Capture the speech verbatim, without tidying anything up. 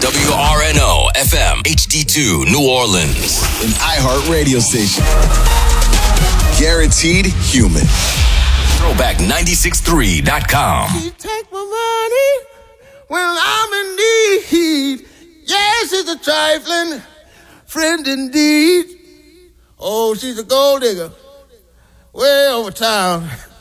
W R N O F M H D two New Orleans. An iHeart radio station. Guaranteed human. Throwback nine six three dot com. She take my money when I'm in need. Yes, she's a trifling friend indeed. Oh, she's a gold digger way over town.